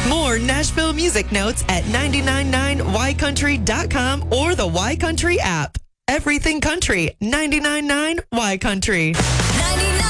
More Nashville music notes at 999ycountry.com or the Y Country app. Everything country, 999 Y Country. 99